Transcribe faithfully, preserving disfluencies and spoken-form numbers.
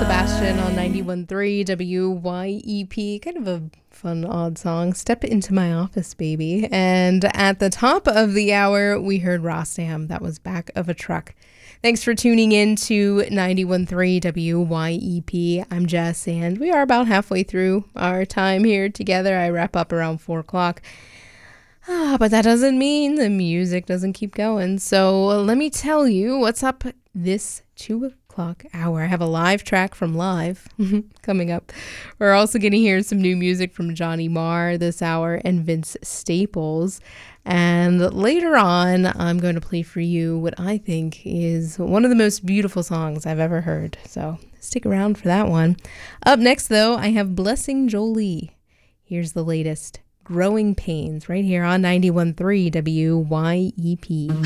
Sebastian on ninety-one point three W Y E P. Kind of a fun, odd song. Step into my office, baby. And at the top of the hour, we heard Rostam. That was Back of a Truck. Thanks for tuning in to ninety-one point three W Y E P. I'm Jess, and we are about halfway through our time here together. I wrap up around four o'clock. Ah, but that doesn't mean the music doesn't keep going. So let me tell you what's up this two o'clock hour. I have a live track from Live coming up. We're also going to hear some new music from Johnny Marr this hour and Vince Staples. And later on, I'm going to play for you what I think is one of the most beautiful songs I've ever heard. So stick around for that one. Up next, though, I have Blessing Jolie. Here's the latest. Growing Pains right here on ninety-one point three W Y E P.